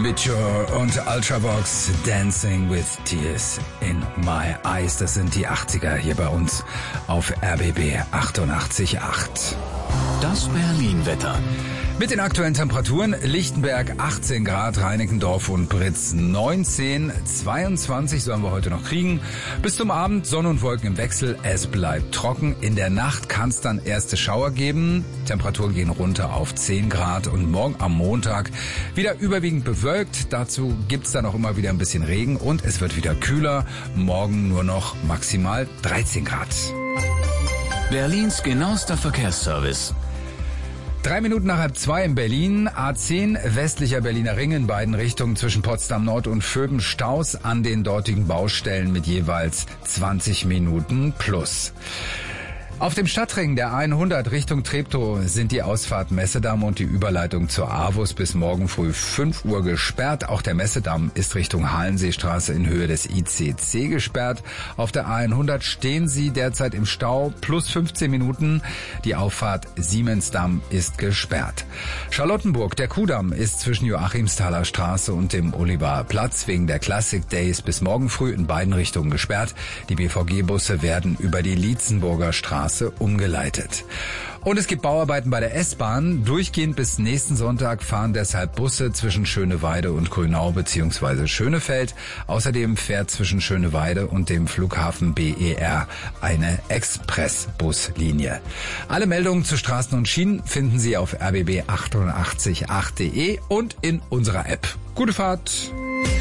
Mitchell und Ultravox, Dancing with Tears in My Eyes. Das sind die 80er hier bei uns auf RBB 88.8. Das Berlin-Wetter. Mit den aktuellen Temperaturen: Lichtenberg 18 Grad, Reinickendorf und Britz 19, 22 sollen wir heute noch kriegen. Bis zum Abend Sonne und Wolken im Wechsel, es bleibt trocken. In der Nacht kann es dann erste Schauer geben. Temperaturen gehen runter auf 10 Grad und morgen am Montag wieder überwiegend bewölkt. Dazu gibt's dann auch immer wieder ein bisschen Regen und es wird wieder kühler. Morgen nur noch maximal 13 Grad. Berlins genauester Verkehrsservice. 3 Minuten nach 1:30 in Berlin. A10 westlicher Berliner Ring in beiden Richtungen zwischen Potsdam Nord und Vöben. Staus an den dortigen Baustellen mit jeweils 20 Minuten plus. Auf dem Stadtring der 100 Richtung Treptow sind die Ausfahrt Messedamm und die Überleitung zur AWUS bis morgen früh 5 Uhr gesperrt. Auch der Messedamm ist Richtung Hallenseestraße in Höhe des ICC gesperrt. Auf der 100 stehen Sie derzeit im Stau plus 15 Minuten. Die Auffahrt Siemensdamm ist gesperrt. Charlottenburg, der Kuhdamm ist zwischen Joachimsthaler Straße und dem Oliverplatz wegen der Classic Days bis morgen früh in beiden Richtungen gesperrt. Die BVG-Busse werden über die Lietzenburger Straße umgeleitet. Und es gibt Bauarbeiten bei der S-Bahn. Durchgehend bis nächsten Sonntag fahren deshalb Busse zwischen Schöneweide und Grünau bzw. Schönefeld. Außerdem fährt zwischen Schöneweide und dem Flughafen BER eine Expressbuslinie. Alle Meldungen zu Straßen und Schienen finden Sie auf rbb888.de und in unserer App. Gute Fahrt!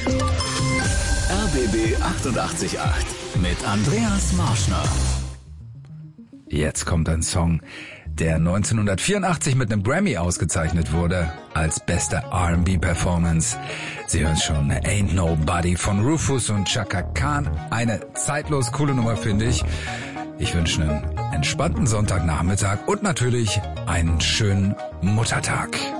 RBB 88.8 mit Andreas Marschner. Jetzt kommt ein Song, der 1984 mit einem Grammy ausgezeichnet wurde als beste R&B-Performance. Sie hören schon, Ain't Nobody von Rufus und Chaka Khan. Eine zeitlos coole Nummer, finde ich. Ich wünsche einen entspannten Sonntagnachmittag und natürlich einen schönen Muttertag.